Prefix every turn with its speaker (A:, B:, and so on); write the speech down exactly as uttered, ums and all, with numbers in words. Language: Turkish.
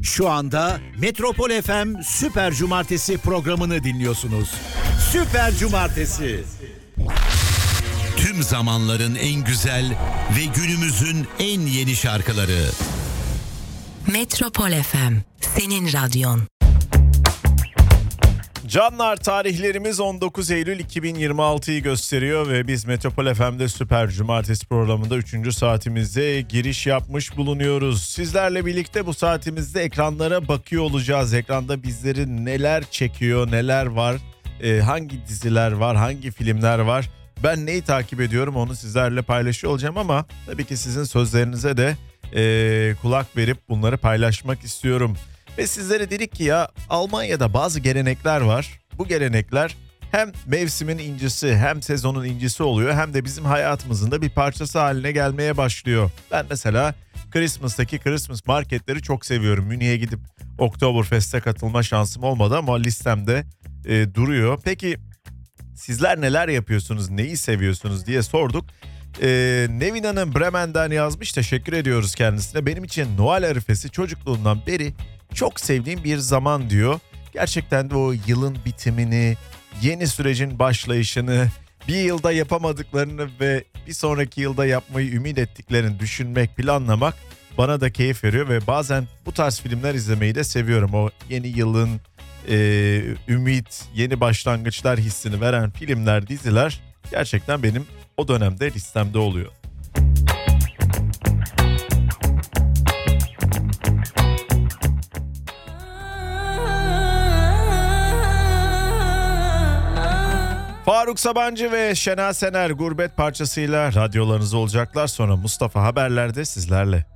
A: Şu anda Metropol F M Süper Cumartesi programını dinliyorsunuz. Süper Cumartesi. Tüm zamanların en güzel ve günümüzün en yeni şarkıları.
B: Metropol F M, senin radyon.
C: Canlar, tarihlerimiz on dokuz Eylül iki bin yirmi altıyı gösteriyor ve biz Metropol F M'de Süper Cumartesi programında üçüncü saatimizde giriş yapmış bulunuyoruz. Sizlerle birlikte bu saatimizde ekranlara bakıyor olacağız. Ekranda bizleri neler çekiyor, neler var, e, hangi diziler var, hangi filmler var. Ben neyi takip ediyorum onu sizlerle paylaşıyor olacağım ama tabii ki sizin sözlerinize de e, kulak verip bunları paylaşmak istiyorum. Ve sizlere dedik ki ya, Almanya'da bazı gelenekler var. Bu gelenekler hem mevsimin incisi hem sezonun incisi oluyor, hem de bizim hayatımızın da bir parçası haline gelmeye başlıyor. Ben mesela Christmas'taki Christmas marketleri çok seviyorum. Münih'e gidip Oktoberfest'e katılma şansım olmadı ama listemde e, duruyor. Peki sizler neler yapıyorsunuz, neyi seviyorsunuz diye sorduk. Ee, Nevin Hanım Bremen'den yazmış, teşekkür ediyoruz kendisine. Benim için Noel arifesi çocukluğumdan beri çok sevdiğim bir zaman diyor. Gerçekten de o yılın bitimini, yeni sürecin başlayışını, bir yılda yapamadıklarını ve bir sonraki yılda yapmayı ümit ettiklerini düşünmek, planlamak bana da keyif veriyor. Ve bazen bu tarz filmler izlemeyi de seviyorum. O yeni yılın e, ümit, yeni başlangıçlar hissini veren filmler, diziler gerçekten benim o dönemde listemde oluyor. Faruk Sabancı ve Şena Sener Gurbet parçasıyla radyolarınızda olacaklar. Sonra Mustafa Haberler'de sizlerle.